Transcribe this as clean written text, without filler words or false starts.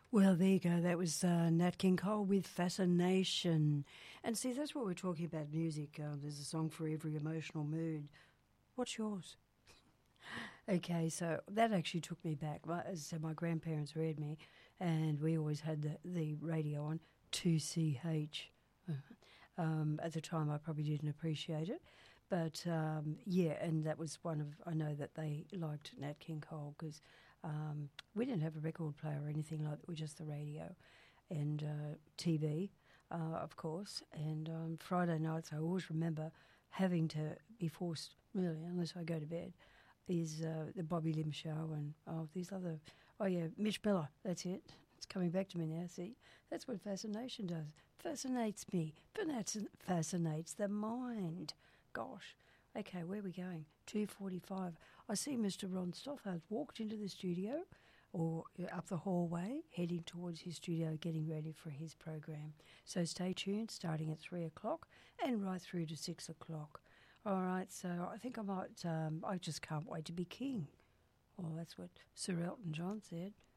Well, there you go. That was Nat King Cole with Fascination. And see, that's what we're talking about music. There's a song for every emotional mood. What's yours? Okay, so that actually took me back. As I said, my grandparents reared me, and we always had the radio on 2CH. At the time, I probably didn't appreciate it. But, yeah, and that was one of, I know that they liked Nat King Cole because we didn't have a record player or anything like that. We just the radio and TV, of course. And Friday nights, I always remember having to be forced, really, unless I go to bed, is the Bobby Lim show and these other, Mitch Miller, that's it. It's coming back to me now, see? That's what fascination does. Fascinates me, but that fascinates the mind. Gosh. Okay, where are we going? 2:45. I see Mr. Ron Stothard walked into the studio or up the hallway, heading towards his studio, getting ready for his program. So stay tuned, starting at 3 o'clock and right through to 6 o'clock. All right, so I think I might, I just can't wait to be king. Well, that's what Sir Elton John said.